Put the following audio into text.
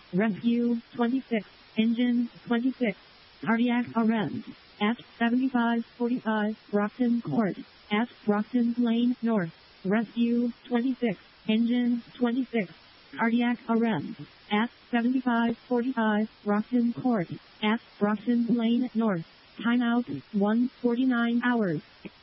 Rescue 26, Engine 26, Cardiac Arrest at 7545 Brockton Court at Brockton Lane North. Rescue 26, Engine 26, Cardiac Arrest at 7545 Brockton Court at Brockton Lane North. Timeout 1:49 hours.